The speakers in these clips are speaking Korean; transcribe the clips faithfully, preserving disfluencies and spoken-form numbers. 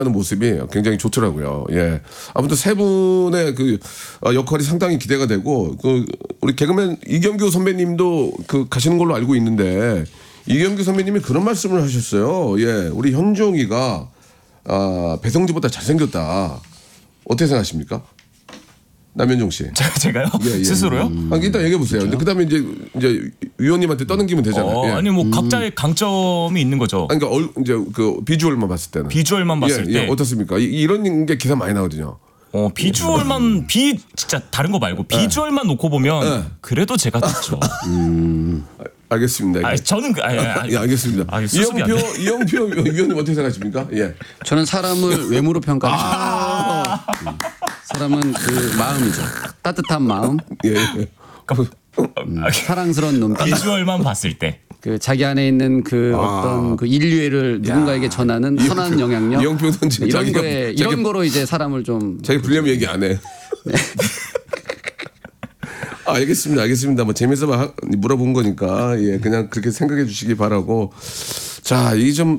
하는 모습이 굉장히 좋더라고요. 예. 아무튼 세 분의 그 역할이 상당히 기대가 되고 그 우리 개그맨 이경규 선배님도 그 가시는 걸로 알고 있는데 이경규 선배님이 그런 말씀을 하셨어요. 예. 우리 현종이가 아, 배성재보다 잘생겼다. 어떻게 생각하십니까? 남현종 씨. 제가, 제가요? 예, 예. 스스로요? 음. 아, 일단 얘기해 보세요. 그렇죠? 그다음에 이제 이제 위원님한테 떠넘기면 되잖아요. 어, 예. 아니 뭐 음. 각자의 강점이 있는 거죠. 아니, 그러니까 얼, 이제 그 비주얼만 봤을 때는. 비주얼만 봤을 예, 때 예, 어떻습니까? 이, 이런 게 기사 많이 나오거든요. 어 비주얼만 비 진짜 다른 거 말고 비주얼만 놓고 보면 네. 그래도 제가 낫죠. 음. 알겠습니다. 아 저는 그, 아, 아, 예, 알겠습니다. 아, 이영표 이영표 위원님 어떻게 생각하십니까? 예. 저는 사람을 외모로 평가합니다. 아~ 음. 사람은 그 마음이죠. 따뜻한 마음. 예. 음, 사랑스러운 눈빛. 비주얼만 봤을 때. 그 자기 안에 있는 그 아. 어떤 그 인류애를 누군가에게 전하는 이영표, 선한 영향력. 이영표는 이런 자기가, 거에 자기, 이런 거로 이제 사람을 좀. 자기 불리하면 얘기 안 해. 네. 아, 알겠습니다. 알겠습니다. 뭐 재미있어 물어본 거니까 예, 그냥 그렇게 생각해 주시기 바라고. 자, 이 좀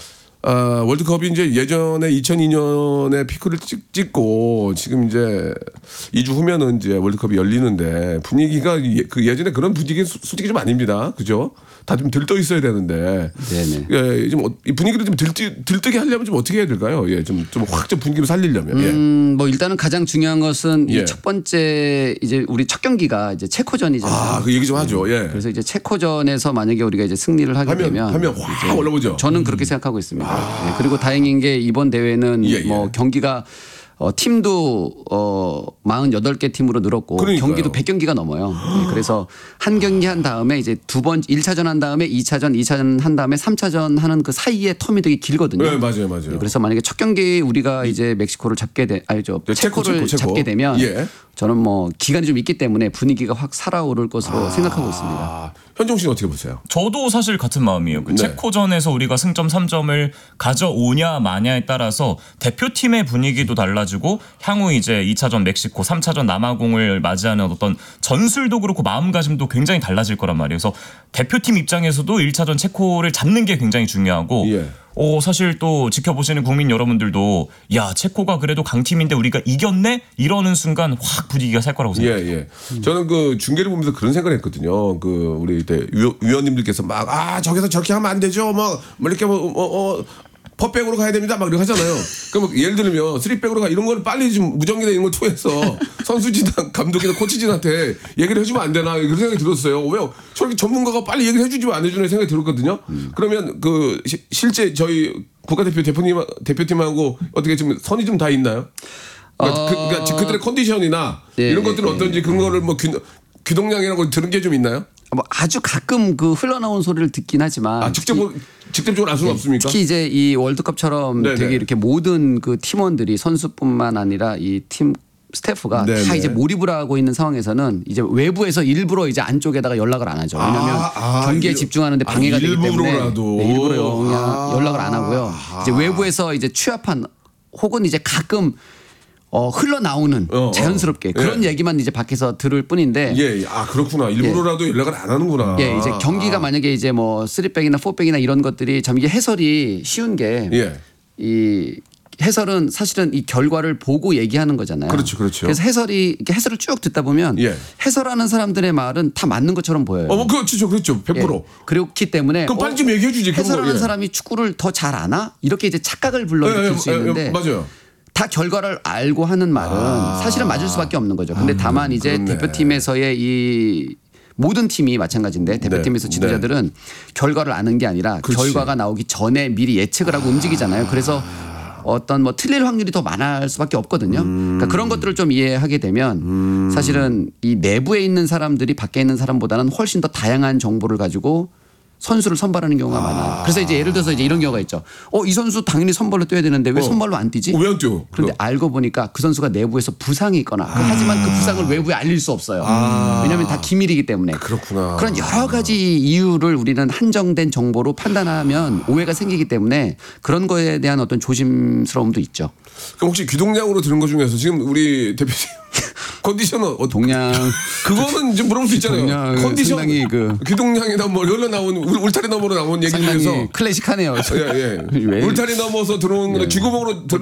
아, 월드컵이 이제 예전에 이천이 년에 피크를 찍, 찍고 지금 이제 이 주 후면은 이제 월드컵이 열리는데 분위기가 예, 그 예전에 그런 분위기는 솔직히 좀 아닙니다. 그죠? 다 좀 들떠 있어야 되는데. 네네. 예, 좀 이 분위기를 좀 들뜨, 들뜨게 하려면 좀 어떻게 해야 될까요? 예, 좀 좀 확 좀 분위기를 살리려면. 예. 음, 뭐 일단은 가장 중요한 것은 예. 이 첫 번째 이제 우리 첫 경기가 이제 체코전이잖아요. 아, 그 얘기 좀 하죠. 예. 그래서 이제 체코전에서 만약에 우리가 이제 승리를 하게 하면, 되면 하면 확 올라오죠. 저는 그렇게 생각하고 있습니다. 아. 네, 그리고 다행인 게 이번 대회는 예, 예. 뭐 경기가 어, 팀도 어, 사십팔 개 팀으로 늘었고 그러니까요. 경기도 백 경기가 넘어요. 네, 그래서 한 경기 한 다음에 이제 두 번 일 차전 한 다음에 이 차전, 이 차전 한 다음에 삼 차전 하는 그 사이에 텀이 되게 길거든요. 네, 맞아요, 맞아요. 네, 그래서 만약에 첫 경기 우리가 이제 멕시코를 잡게 돼, 알죠? 네, 체코, 체코를 체코, 체코. 잡게 되면 예. 저는 뭐 기간이 좀 있기 때문에 분위기가 확 살아오를 것으로 아. 생각하고 있습니다. 아, 현종 씨는 어떻게 보세요? 저도 사실 같은 마음이에요. 그 네. 체코전에서 우리가 승점 삼 점을 가져오냐 마냐에 따라서 대표팀의 분위기도 달라지고 향후 이제 이 차전 멕시코, 삼 차전 남아공을 맞이하는 어떤 전술도 그렇고 마음가짐도 굉장히 달라질 거란 말이에요. 그래서 대표팀 입장에서도 일 차전 체코를 잡는 게 굉장히 중요하고 예. 어, 사실 또 지켜보시는 국민 여러분들도 야 체코가 그래도 강팀인데 우리가 이겼네? 이러는 순간 확 분위기가 살 거라고 생각해요. 예, 예. 저는 그 중계를 보면서 그런 생각을 했거든요. 그 우리 이때 위원, 위원님들께서 막 아 저기서 저렇게 하면 안 되죠. 막, 막 이렇게 뭐 어, 어, 퍼백으로 가야 됩니다. 막 이렇게 하잖아요. 그럼 예를 들면 쓰리백으로 가 이런 걸 빨리 좀 무전기나 이런 걸 통해서 선수진단 감독이나 코치진한테 얘기를 해주면 안 되나 그런 생각이 들었어요. 왜 저렇게 전문가가 빨리 얘기를 해주지 안 해주는 생각이 들었거든요. 음. 그러면 그 시, 실제 저희 국가대표 대표님 대표팀하고 어떻게 좀 선이 좀 다 있나요? 그러니까, 어... 그, 그러니까 그들의 컨디션이나 네, 이런 것들은 네, 어떤지 그런 거를 뭐 규, 규동량이라는 걸 들은 게 좀 있나요? 뭐 아주 가끔 그 흘러나온 소리를 듣긴 하지만 아, 직접 직접적으로 알 수는 네, 없습니까? 특히 이제 이 월드컵처럼 네네. 되게 이렇게 모든 그 팀원들이 선수뿐만 아니라 이 팀 스태프가 네네. 다 이제 몰입을 하고 있는 상황에서는 이제 외부에서 일부러 이제 안쪽에다가 연락을 안 하죠. 왜냐하면 아, 아, 경기에 일, 집중하는데 방해가 아, 되기 때문에 네, 일부러 영향, 아, 연락을 안 하고요. 아, 이제 외부에서 이제 취합한 혹은 이제 가끔 어, 흘러나오는 어, 자연스럽게 어. 그런 예. 얘기만 이제 밖에서 들을 뿐인데. 예, 아, 그렇구나. 일부러라도 예. 연락을 안 하는구나. 예, 이제 경기가 아. 만약에 이제 뭐 쓰리백이나 포백이나 이런 것들이 참 이게 해설이 쉬운 게 예. 이 해설은 사실은 이 결과를 보고 얘기하는 거잖아요. 그렇죠, 그렇죠. 그래서 해설이 이렇게 해설을 쭉 듣다 보면 예. 해설하는 사람들의 말은 다 맞는 것처럼 보여요. 어, 그렇죠, 그렇죠, 백 퍼센트. 예. 그렇기 때문에 그럼 빨리 좀 얘기해 주지. 해설하는 예. 사람이 축구를 더 잘 아나 이렇게 이제 착각을 불러일으킬 예, 예, 수 있는데. 예, 맞아요. 다 결과를 알고 하는 말은 아. 사실은 맞을 수밖에 없는 거죠. 근데 다만 음, 이제 그렇네. 대표팀에서의 이 모든 팀이 마찬가지인데 대표팀에서 네. 지도자들은 네. 결과를 아는 게 아니라 그렇지. 결과가 나오기 전에 미리 예측을 하고 아. 움직이잖아요. 그래서 어떤 뭐 틀릴 확률이 더 많을 수밖에 없거든요. 음. 그러니까 그런 것들을 좀 이해하게 되면 음. 사실은 이 내부에 있는 사람들이 밖에 있는 사람보다는 훨씬 더 다양한 정보를 가지고 선수를 선발하는 경우가 아. 많아요. 그래서 이제 예를 들어서 이제 이런 경우가 있죠. 어, 이 선수 당연히 선발로 뛰어야 되는데 왜 어. 선발로 안 뛰지? 왜 안 뛰어? 그런데 어. 알고 보니까 그 선수가 내부에서 부상이 있거나 아. 하지만 그 부상을 외부에 알릴 수 없어요. 아. 왜냐하면 다 기밀이기 때문에. 그렇구나. 그런 여러 가지 이유를 우리는 한정된 정보로 판단하면 오해가 생기기 때문에 그런 거에 대한 어떤 조심스러움도 있죠. 그럼 혹시 귀동량으로 들은 것 중에서 지금 우리 대표님 컨디션은 어, 동양 그거는 좀 물어볼 수 있잖아요. 동양 컨디션 상당히 그 귀동량이나 뭐 열로 나온 울- 울타리 너머로 나온 얘기 중에서 상당히 클래식하네요. 예, 예. 왜- 울타리 넘어서 들어온 거는 쥐구멍으로